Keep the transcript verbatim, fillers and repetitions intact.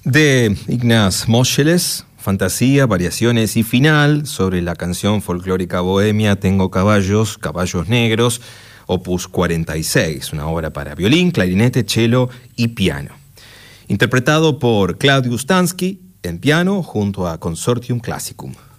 De Ignaz Moscheles, fantasía, variaciones y final sobre la canción folclórica bohemia Tengo caballos, caballos negros, opus cuarenta y seis, una obra para violín, clarinete, cello y piano. Interpretado por Claudius Stansky en piano junto a Consortium Classicum.